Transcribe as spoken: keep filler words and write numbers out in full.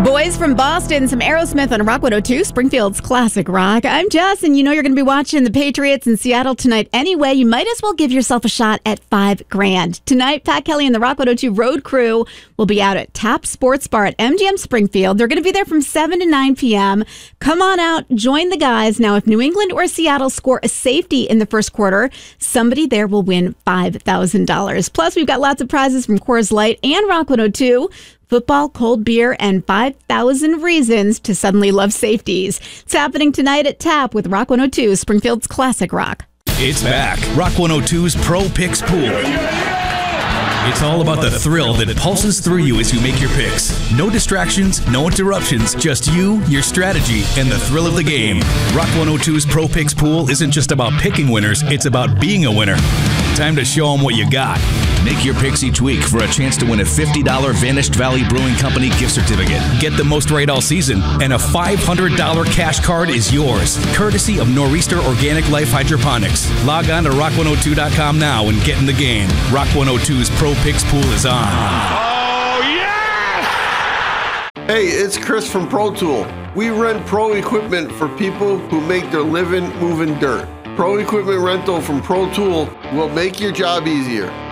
Boys from Boston, some Aerosmith on Rock one oh two, Springfield's classic rock. I'm Jess, and you know you're going to be watching the Patriots in Seattle tonight anyway. You might as well give yourself a shot at five grand. Tonight, Pat Kelly and the Rock one oh two Road Crew will be out at Tap Sports Bar at M G M Springfield. They're going to be there from seven to nine p.m. Come on out, join the guys. Now, if New England or Seattle score a safety in the first quarter, somebody there will win five thousand dollars. Plus, we've got lots of prizes from Coors Light and Rock one oh two. Football, cold beer, and five thousand reasons to suddenly love safeties. It's happening tonight at Tap with Rock one oh two, Springfield's classic rock. It's back. Rock one oh two's Pro Picks Pool. It's all about the thrill that pulses through you as you make your picks. No distractions, no interruptions, just you, your strategy, and the thrill of the game. Rock one oh two's Pro Picks Pool isn't just about picking winners, it's about being a winner. Time to show them what you got. Make your picks each week for a chance to win a fifty dollars Vanished Valley Brewing Company gift certificate. Get the most right all season, and a five hundred dollars cash card is yours, courtesy of Nor'easter Organic Life Hydroponics. Log on to rock one oh two dot com now and get in the game. Rock one oh two's Pro Picks Pool is on. Oh, yeah! Hey, it's Chris from Pro Tool. We rent pro equipment for people who make their living moving dirt. Pro equipment rental from Pro Tool will make your job easier.